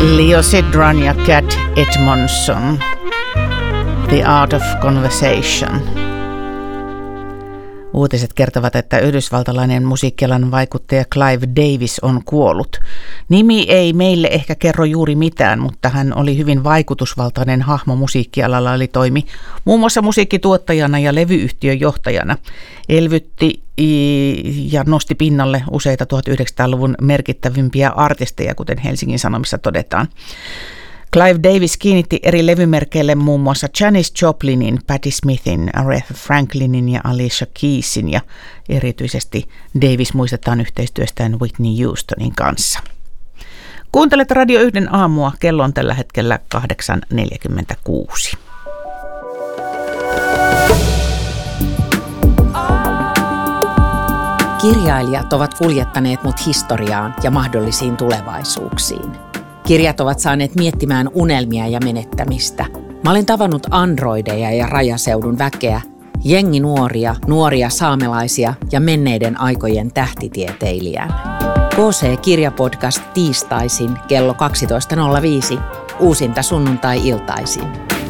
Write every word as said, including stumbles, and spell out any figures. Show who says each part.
Speaker 1: Leo Sidran ja Cat Edmondson, The Art of Conversation. Uutiset kertovat, että yhdysvaltalainen musiikkialan vaikuttaja Clive Davis on kuollut. Nimi ei meille ehkä kerro juuri mitään, mutta hän oli hyvin vaikutusvaltainen hahmo musiikkialalla, eli toimi muun muassa musiikkituottajana ja levyyhtiön johtajana. Elvytti ja nosti pinnalle useita tuhatyhdeksänsataaluvun merkittävimpiä artisteja, kuten Helsingin Sanomissa todetaan. Clive Davis kiinnitti eri levymerkeille muun muassa Janis Joplinin, Patti Smithin, Aretha Franklinin ja Alicia Keysin, ja erityisesti Davis muistetaan yhteistyöstään Whitney Houstonin kanssa. Kuuntelet Radio yhden aamua, kello on tällä hetkellä kahdeksan neljäkymmentäkuusi.
Speaker 2: Kirjailijat ovat kuljettaneet mut historiaan ja mahdollisiin tulevaisuuksiin. Kirjat ovat saaneet miettimään unelmia ja menettämistä. Mä olen tavannut androideja ja rajaseudun väkeä, jengi nuoria, nuoria saamelaisia ja menneiden aikojen tähtitieteilijän. K C-kirjapodcast tiistaisin kello kaksitoista nolla viisi, uusinta sunnuntai-iltaisin.